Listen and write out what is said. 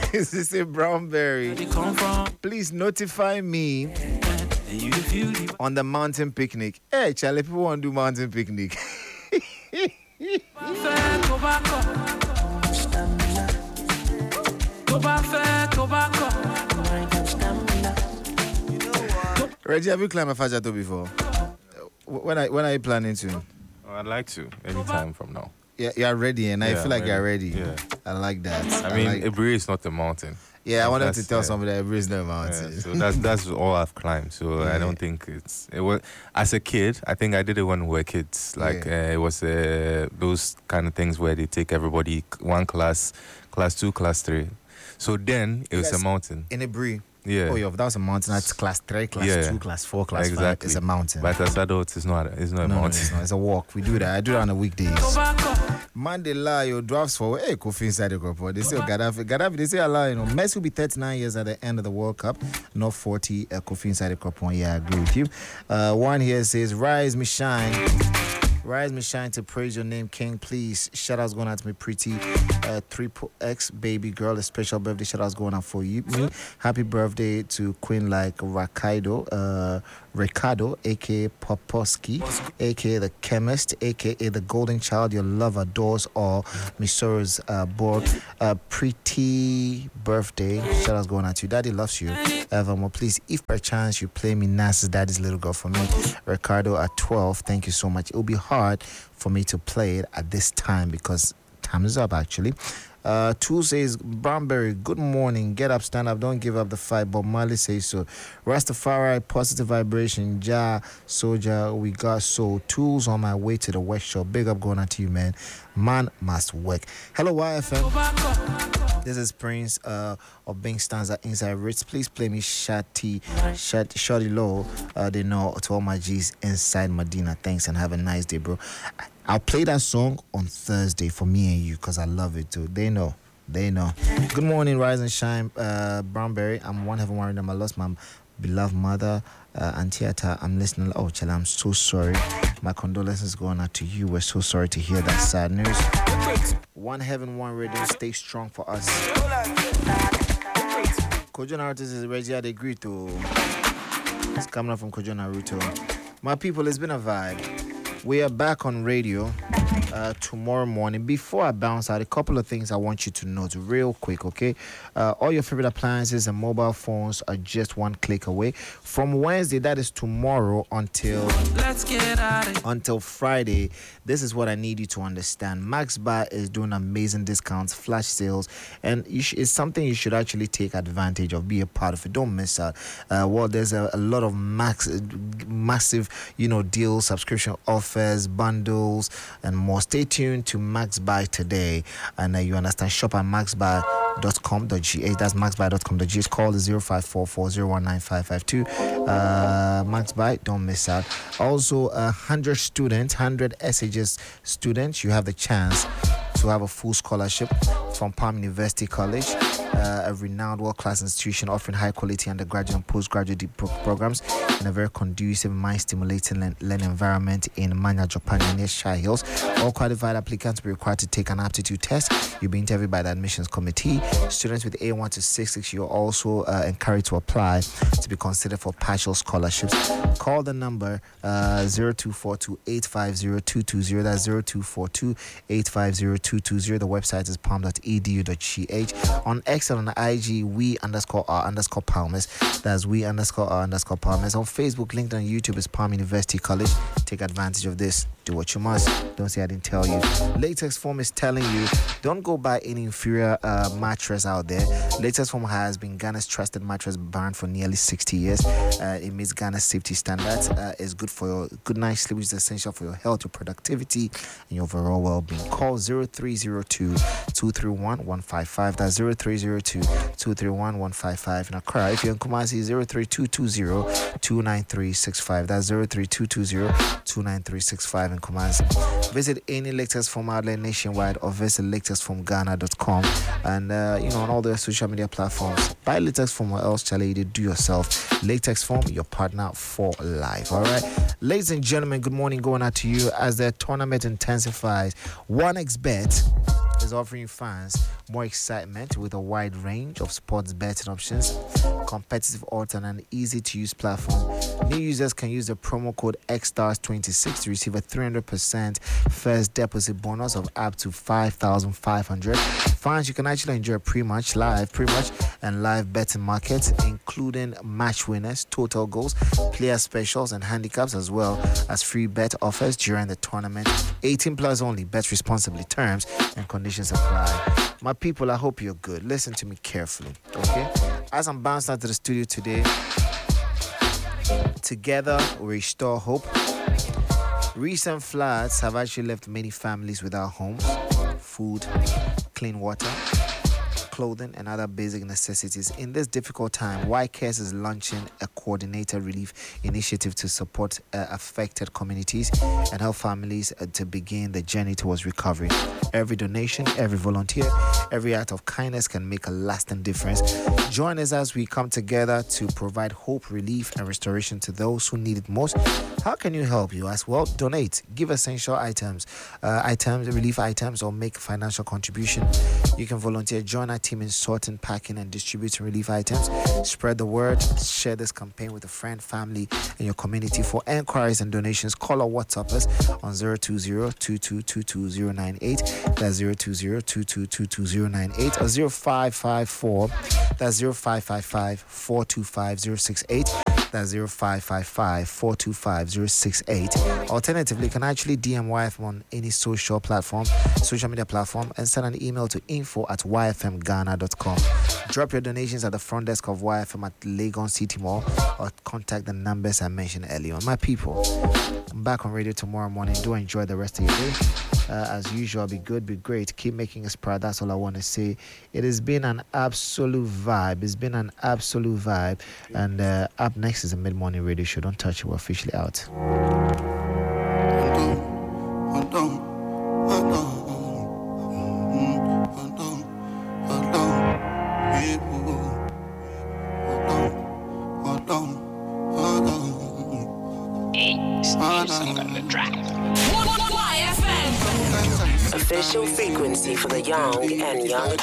This is a Brownberry. Please notify me on the mountain picnic. Hey, Charlie, people want to do mountain picnic. Reggie, have you climbed a Fajato before? When are you planning to? Oh, I'd like to anytime from now. Yeah, you're ready, and I feel like you're ready. Yeah, I like that. I mean, Ebri is not a mountain. Yeah, I wanted to tell somebody that Ebri is not a mountain. Yeah, so that's all I've climbed. So I don't think it was. As a kid, I think I did it when we were kids. Like it was those kind of things where they take everybody one class 2, class 3. So then it was a mountain in Ebri. Yeah. Oh, yeah, that was a mountain. That's class 3, class 2, class 4, class 5. It's a mountain. But as adults, it's not a mountain. No, it's a walk. We do that. I do that on the weekdays. Monday, your drafts for Kofi inside the group. They say Gaddafi. They say Allah. Messi will be 39 years at the end of the World Cup, not 40. Kofi inside the group. Yeah, I agree with you. One here says, "Rise, me shine." Rise me shine to praise your name, King. Please, shout outs going out to me, pretty triple X baby girl. A special birthday shout outs going out for you. Me. Happy birthday to Queen like Ricardo, aka Poposki, aka the chemist, aka the golden child. Your love adores all. Mrs. Borg, pretty birthday shout outs going out to you. Daddy loves you evermore. Please, if by chance you play me Nas's daddy's little girl for me, Ricardo at 12. Thank you so much. It will be hard for me to play it at this time because time is up actually. Tool says, Brownberry, good morning. Get up, stand up, don't give up the fight. Bob Marley says so. Rastafari, positive vibration. Ja, soldier, we got soul. Tools on my way to the West Shore. Big up going out to you, man. Man must work. Hello, YFM. This is Prince of Bing Stanza Inside Ritz. Please play me Shorty Low. They know to all my G's inside Medina. Thanks and have a nice day, bro. I'll play that song on Thursday for me and you because I love it too. They know. Good morning, Rise and Shine, Brownberry. I'm one heaven warrior. I lost my beloved mother, Antiata. I'm listening. Oh, Chela, I'm so sorry. My condolences going out to you. We're so sorry to hear that sad news. One heaven, one radio. Stay strong for us. Kojo Naruto is ready. I agree to. It's coming up from Kojo Naruto. My people, it's been a vibe. We are back on radio tomorrow morning. Before I bounce out, a couple of things I want you to note real quick, okay? All your favorite appliances and mobile phones are just one click away. From Wednesday, that is tomorrow, until Friday, this is what I need you to understand. MaxBuy is doing amazing discounts, flash sales, and it's something you should actually take advantage of, be a part of it. Don't miss out. There's a lot of massive, deals, subscription offers, bundles, and more. Stay tuned to MaxBuy today, and you understand. Shop at maxbuy.com.gh. That's maxbuy.com.gh. Call the 0544019552. MaxBuy, don't miss out. Also, 100 SHS students, you have the chance to have a full scholarship from Palm University College, a renowned world-class institution offering high-quality undergraduate and postgraduate programs in a very conducive, mind-stimulating learning environment in Manya, Japan, near Shire Hills. All qualified applicants will be required to take an aptitude test. You'll be interviewed by the admissions committee. Students with A1 to 6, you're also encouraged to apply to be considered for partial scholarships. Call the number 0242-850-220. That's 0242-850-220. The website is palm.edu.gh. On X and on IG, we_r_Palmers. That's we_r_Palmers. On Facebook, LinkedIn, and YouTube is Palm University College. Take advantage of this. Do what you must. Don't say I didn't tell you. Latex Foam is telling you, don't go buy any inferior mattress out there. Latex Foam has been Ghana's trusted mattress brand for nearly 60 years. It meets Ghana's safety standards. It's good for your good night's sleep, which is essential for your health, your productivity, and your overall well-being. Call 0302-231-155. That's 0302-231-155. In Accra, if you're in Kumasi, 03220-29365. That's 03220-29365 in Kumasi. Visit any Latex Foam outlet nationwide or visit latexfoamghana.com and on all the social media platforms. Buy Latex Foam or else Charlie, you do yourself. Latex Foam, your partner for life. All right, ladies and gentlemen, good morning going out to you as the tournament intensifies. 1xBet is offering fans more excitement with a wide range of sports betting options, competitive odds, and an easy-to-use platform. New users can use the promo code XSTARS26 to receive a 300% first deposit bonus of up to 5,500. Fans, you can actually enjoy pre-match, and live betting markets, including match winners, total goals, player specials, and handicaps, as well as free bet offers during the tournament. 18 plus only. Bet responsibly. Terms and conditions apply. My people, I hope you're good. Listen to me carefully, okay? As I'm bouncing out to the studio today, together we restore hope. Recent floods have actually left many families without homes, food, clean water, clothing, and other basic necessities. In this difficult time, YCares is launching a coordinated relief initiative to support affected communities and help families to begin the journey towards recovery. Every donation, every volunteer, every act of kindness can make a lasting difference. Join us as we come together to provide hope, relief, and restoration to those who need it most. How can you help, you ask? Well, donate, give essential items, relief items, or make financial contribution. You can volunteer, join our team in sorting, packing, and distributing relief items. Spread the word, share this campaign with a friend, family, and your community. For enquiries and donations, call or WhatsApp us on 020-2222-098. That's 020-2222-098 or 0554. That's 0555-425-068. That's 0555-425-068. Alternatively, you can actually DM YFM on any social media platform, and send an email to info@yfmghana.com. Drop your donations at the front desk of YFM at Legon City Mall, or contact the numbers I mentioned earlier. My people, I'm back on radio tomorrow morning. Do enjoy the rest of your day. As usual, be good, be great. Keep making us proud. That's all I want to say. It has been an absolute vibe. And up next is a mid-morning radio show. Don't touch it. We're officially out. Official frequency for the young and young.